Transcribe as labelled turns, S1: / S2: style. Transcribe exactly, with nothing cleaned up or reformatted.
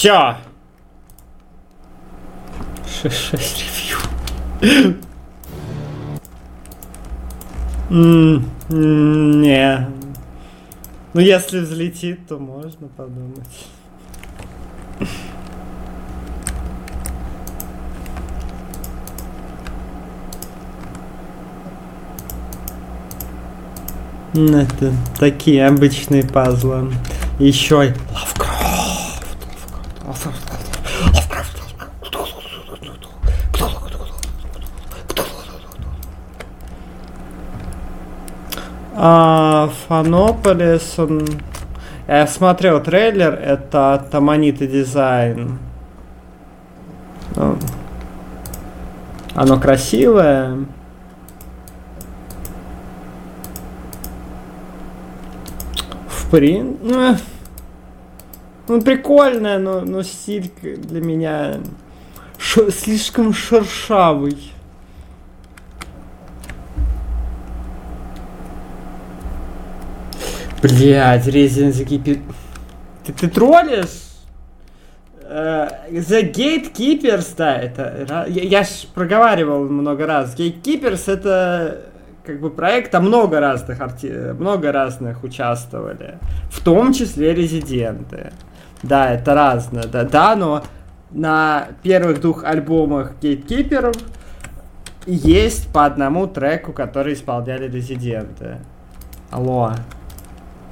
S1: Все. шесть ревью. Не. Ну, если взлетит, то можно подумать. Это такие обычные пазлы. Еще и Лавкрафт. Лавкрафт. А, Фанополис, он... Я смотрел трейлер, это от Аманиты Дизайн. Оно красивое. В принципе... Ну, ну, прикольное, но, но стиль для меня ш- слишком шершавый. Блять, Resident Evil... Ты, ты троллишь? Uh, The Gatekeepers, да, это... Я, я ж проговаривал много раз. Gatekeepers это как бы проект, там много разных арти... много разных участвовали. В том числе резиденты. Да, это разное, да, да, но на первых двух альбомах Gatekeeper есть по одному треку, который исполняли резиденты. Алло.